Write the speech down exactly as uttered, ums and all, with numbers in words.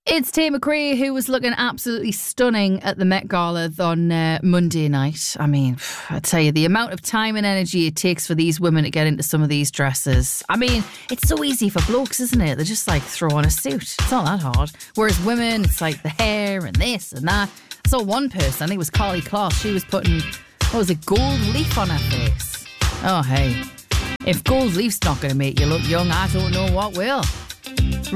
It's Tay McCree, who was looking absolutely stunning at the Met Gala on uh, Monday night. I mean, I tell you, the amount of time and energy it takes for these women to get into some of these dresses. I mean, it's so easy for blokes, isn't it? They just like throw on a suit. It's not that hard. Whereas women, it's like the hair and this and that. I saw one person, I think it was Carly Kloss, she was putting, what was it, gold leaf on her face. Oh, hey. If gold leaf's not going to make you look young, I don't know what will.